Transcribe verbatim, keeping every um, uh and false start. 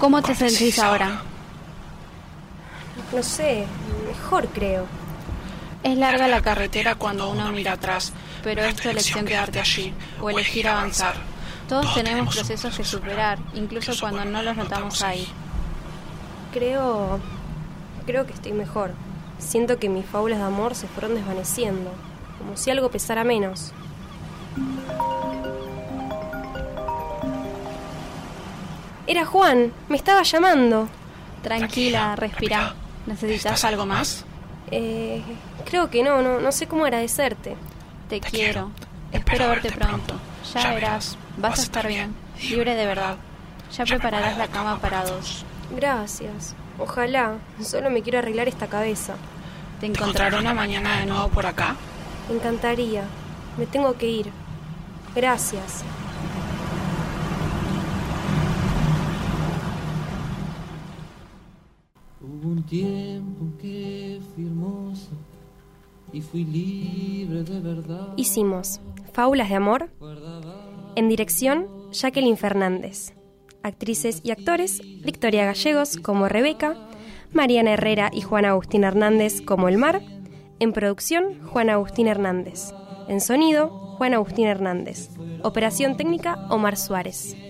¿Cómo te sentís ahora? No sé, mejor creo. Es larga la carretera cuando uno mira atrás, pero es tu elección quedarte allí o elegir avanzar. Todos tenemos procesos que superar, incluso cuando no los notamos ahí. Creo... creo que estoy mejor. Siento que mis fábulas de amor se fueron desvaneciendo, como si algo pesara menos. Era Juan, me estaba llamando. Tranquila, respirá. ¿Necesitas algo más? Eh, creo que no, no, no sé cómo agradecerte. Te quiero. Espero verte pronto. Ya verás, vas a estar bien, libre de verdad. Ya prepararás la cama para dos. Gracias. Ojalá. Solo me quiero arreglar esta cabeza. ¿Te encontraré una mañana de nuevo por acá? Me encantaría. Me tengo que ir. Gracias. Hubo un tiempo que fui hermosa y fui libre de verdad. Hicimos Fábulas de Amor. En dirección, Jacqueline Fernández. Actrices y actores, Victoria Gallegos como Rebeca, Mariana Herrera y Juan Agustín Hernández como El Mar. En producción, Juan Agustín Hernández. En sonido, Juan Agustín Hernández. Operación técnica, Omar Suárez.